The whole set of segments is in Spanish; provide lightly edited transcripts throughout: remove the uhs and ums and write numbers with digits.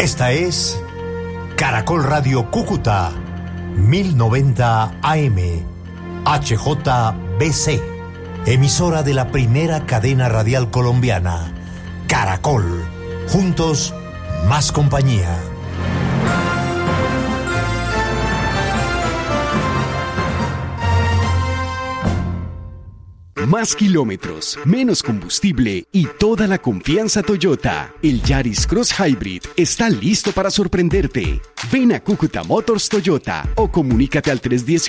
Esta es Caracol Radio Cúcuta, 1090 AM, HJBC, emisora de la primera cadena radial colombiana, Caracol. Juntos, más compañía. Más kilómetros, menos combustible y toda la confianza Toyota. El Yaris Cross Hybrid está listo para sorprenderte. Ven a Cúcuta Motors Toyota o comunícate al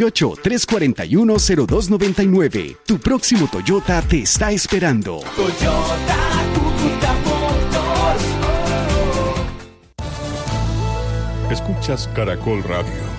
318-341-0299. Tu próximo Toyota te está esperando. Toyota Cúcuta Motors. Escuchas Caracol Radio.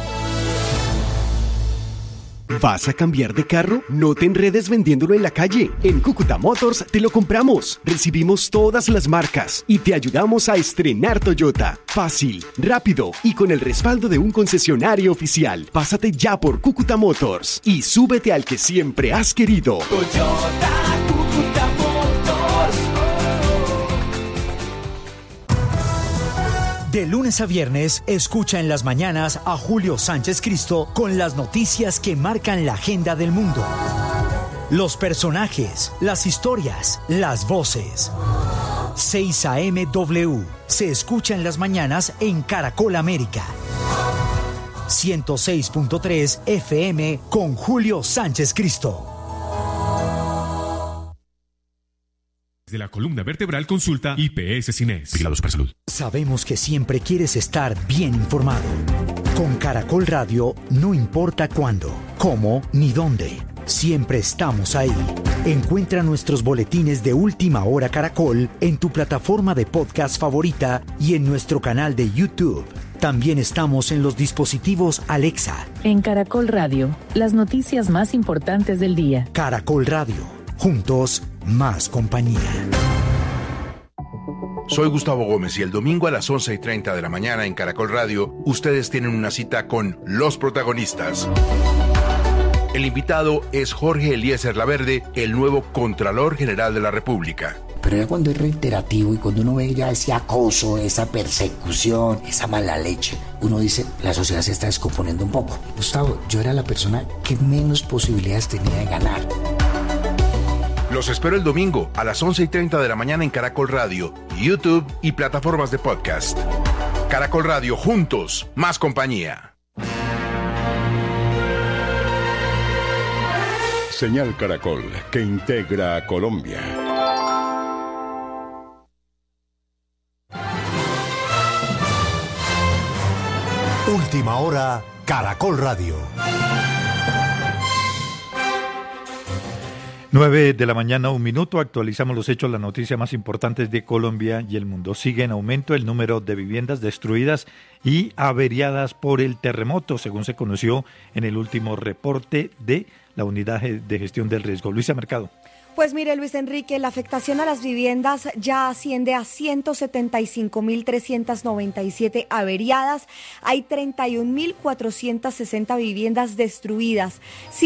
¿Vas a cambiar de carro? No te enredes vendiéndolo en la calle. En Cúcuta Motors te lo compramos. Recibimos todas las marcas y te ayudamos a estrenar Toyota. Fácil, rápido y con el respaldo de un concesionario oficial. Pásate ya por Cúcuta Motors y súbete al que siempre has querido. Toyota Cúcuta Motors. De lunes a viernes, escucha en las mañanas a Julio Sánchez Cristo con las noticias que marcan la agenda del mundo. Los personajes, las historias, las voces. 6 AM W se escucha en las mañanas en Caracol América. 106.3 FM con Julio Sánchez Cristo. De la columna vertebral, consulta IPS Cines. Vigilados para salud. Sabemos que siempre quieres estar bien informado. Con Caracol Radio, no importa cuándo, cómo ni dónde, siempre estamos ahí. Encuentra nuestros boletines de Última Hora Caracol en tu plataforma de podcast favorita y en nuestro canal de YouTube. También estamos en los dispositivos Alexa. En Caracol Radio, las noticias más importantes del día. Caracol Radio, juntos, más compañía. Soy Gustavo Gómez y el domingo a las 11:30 de la mañana en Caracol Radio, ustedes tienen una cita con los protagonistas. El invitado es Jorge Eliezer Laverde, el nuevo Contralor General de la República. Pero ya cuando es reiterativo y cuando uno ve ya ese acoso, esa persecución, esa mala leche, uno dice, la sociedad se está descomponiendo un poco. Gustavo, yo era la persona que menos posibilidades tenía de ganar. Los espero el domingo a las 11:30 de la mañana en Caracol Radio, YouTube y plataformas de podcast. Caracol Radio, juntos, más compañía. Señal Caracol, que integra a Colombia. Última hora, Caracol Radio. 9 de la mañana, 1 minuto, actualizamos los hechos, las noticias más importantes de Colombia y el mundo. Sigue en aumento el número de viviendas destruidas y averiadas por el terremoto, según se conoció en el último reporte de la Unidad de Gestión del Riesgo. Luisa Mercado. Pues mire, Luis Enrique, la afectación a las viviendas ya asciende a 175.397 averiadas. Hay 31.460 viviendas destruidas,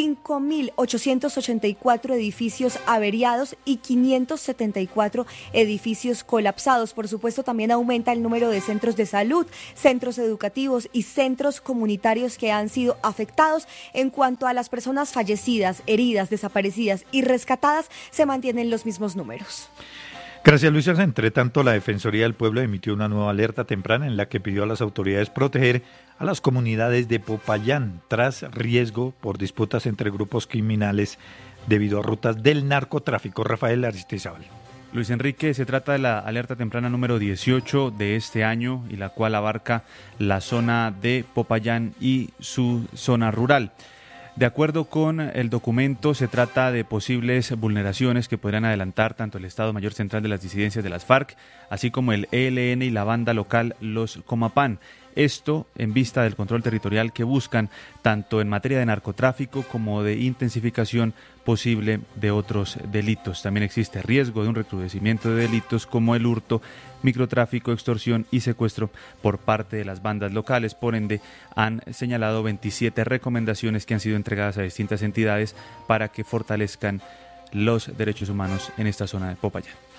5.884 edificios averiados y 574 edificios colapsados. Por supuesto, también aumenta el número de centros de salud, centros educativos y centros comunitarios que han sido afectados. En cuanto a las personas fallecidas, heridas, desaparecidas y rescatadas, se mantienen los mismos números. Gracias, Luisa. Entre tanto, la Defensoría del Pueblo emitió una nueva alerta temprana en la que pidió a las autoridades proteger a las comunidades de Popayán tras riesgo por disputas entre grupos criminales debido a rutas del narcotráfico. Rafael Aristizábal. Luis Enrique, se trata de la alerta temprana número 18 de este año y la cual abarca la zona de Popayán y su zona rural. De acuerdo con el documento, se trata de posibles vulneraciones que podrían adelantar tanto el Estado Mayor Central de las Disidencias de las FARC, así como el ELN y la banda local Los Comapán. Esto en vista del control territorial que buscan tanto en materia de narcotráfico como de intensificación posible de otros delitos. También existe riesgo de un recrudecimiento de delitos como el hurto, microtráfico, extorsión y secuestro por parte de las bandas locales. Por ende, han señalado 27 recomendaciones que han sido entregadas a distintas entidades para que fortalezcan los derechos humanos en esta zona de Popayán.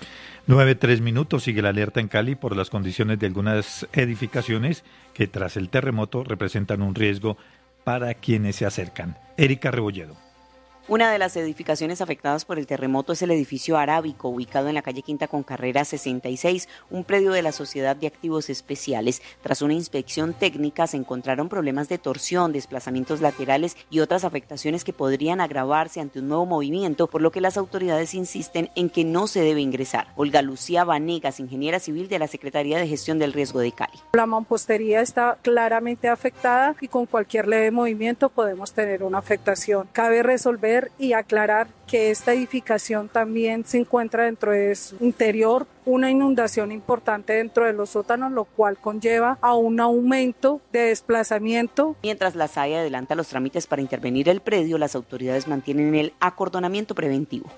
9:03 sigue la alerta en Cali por las condiciones de algunas edificaciones que tras el terremoto representan un riesgo para quienes se acercan. Erika Rebolledo. Una de las edificaciones afectadas por el terremoto es el edificio Arábico, ubicado en la calle Quinta con carrera 66, un predio de la Sociedad de Activos Especiales. Tras una inspección técnica se encontraron problemas de torsión, desplazamientos laterales y otras afectaciones que podrían agravarse ante un nuevo movimiento, por lo que las autoridades insisten en que no se debe ingresar. Olga Lucía Vanegas, ingeniera civil de la Secretaría de Gestión del Riesgo de Cali. La mampostería está claramente afectada y con cualquier leve movimiento podemos tener una afectación. Cabe resolver y aclarar que esta edificación también se encuentra dentro de su interior una inundación importante dentro de los sótanos, lo cual conlleva a un aumento de desplazamiento. Mientras la SAE adelanta los trámites para intervenir el predio, las autoridades mantienen el acordonamiento preventivo.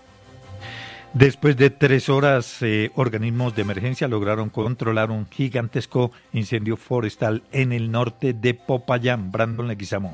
Después de 3 horas, organismos de emergencia lograron controlar un gigantesco incendio forestal en el norte de Popayán. Brandon Leguizamo.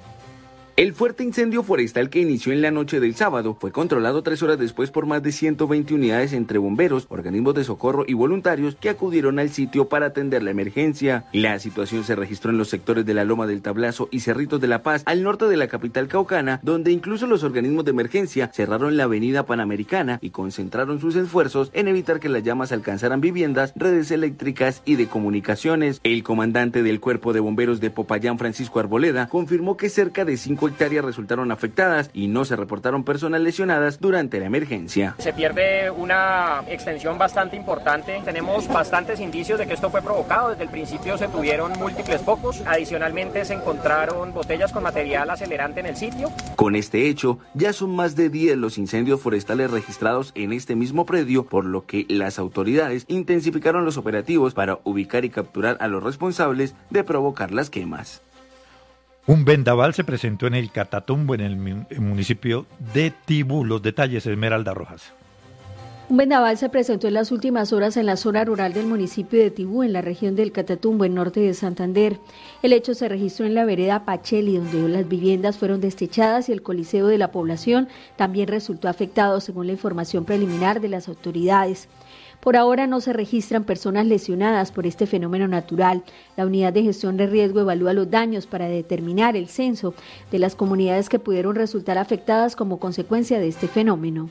El fuerte incendio forestal que inició en la noche del sábado fue controlado 3 horas después por más de 120 unidades entre bomberos, organismos de socorro y voluntarios que acudieron al sitio para atender la emergencia. La situación se registró en los sectores de la Loma del Tablazo y Cerritos de la Paz, al norte de la capital caucana, donde incluso los organismos de emergencia cerraron la avenida Panamericana y concentraron sus esfuerzos en evitar que las llamas alcanzaran viviendas, redes eléctricas y de comunicaciones. El comandante del Cuerpo de Bomberos de Popayán, Francisco Arboleda, confirmó que cerca de 5 hectáreas resultaron afectadas y no se reportaron personas lesionadas durante la emergencia. Se pierde una extensión bastante importante. Tenemos bastantes indicios de que esto fue provocado. Desde el principio se tuvieron múltiples focos. Adicionalmente se encontraron botellas con material acelerante en el sitio. Con este hecho, ya son más de 10 los incendios forestales registrados en este mismo predio, por lo que las autoridades intensificaron los operativos para ubicar y capturar a los responsables de provocar las quemas. Un vendaval se presentó en el Catatumbo, en el municipio de Tibú. Los detalles, Esmeralda Rojas. Un vendaval se presentó en las últimas horas en la zona rural del municipio de Tibú, en la región del Catatumbo, en norte de Santander. El hecho se registró en la vereda Pacheli, donde las viviendas fueron desechadas y el coliseo de la población también resultó afectado, según la información preliminar de las autoridades. Por ahora no se registran personas lesionadas por este fenómeno natural. La unidad de gestión de riesgo evalúa los daños para determinar el censo de las comunidades que pudieron resultar afectadas como consecuencia de este fenómeno.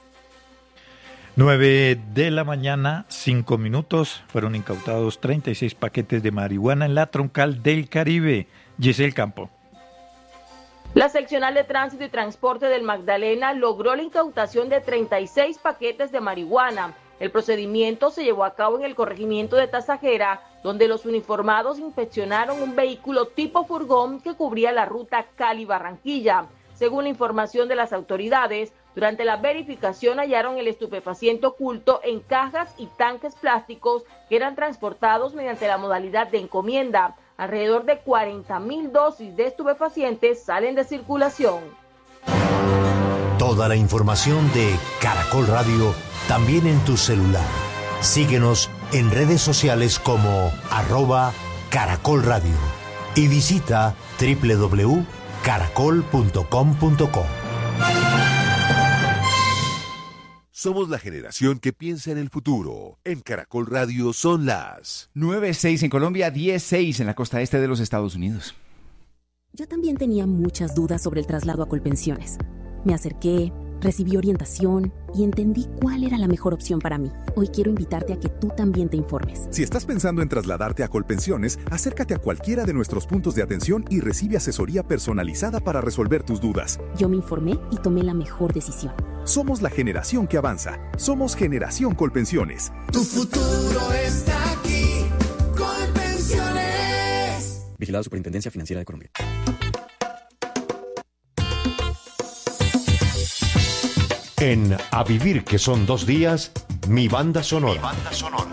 9:05 a.m, fueron incautados 36 paquetes de marihuana en la troncal del Caribe. Giselle Campo. La seccional de tránsito y transporte del Magdalena logró la incautación de 36 paquetes de marihuana. El procedimiento se llevó a cabo en el corregimiento de Tasajera, donde los uniformados inspeccionaron un vehículo tipo furgón que cubría la ruta Cali-Barranquilla. Según la información de las autoridades, durante la verificación hallaron el estupefaciente oculto en cajas y tanques plásticos que eran transportados mediante la modalidad de encomienda. Alrededor de 40.000 dosis de estupefacientes salen de circulación. Toda la información de Caracol Radio también en tu celular. Síguenos en redes sociales como @Caracol Radio y visita www.caracol.com.co. Somos la generación que piensa en el futuro. En Caracol Radio son las 9:06 en Colombia, 10:06 en la costa este de los Estados Unidos. Yo también tenía muchas dudas sobre el traslado a Colpensiones. Me acerqué, recibí orientación y entendí cuál era la mejor opción para mí. Hoy quiero invitarte a que tú también te informes. Si estás pensando en trasladarte a Colpensiones, acércate a cualquiera de nuestros puntos de atención y recibe asesoría personalizada para resolver tus dudas. Yo me informé y tomé la mejor decisión. Somos la generación que avanza. Somos Generación Colpensiones. Tu futuro está aquí. Colpensiones. Vigilado Superintendencia Financiera de Colombia. En A Vivir, que son 2 días, mi banda sonora.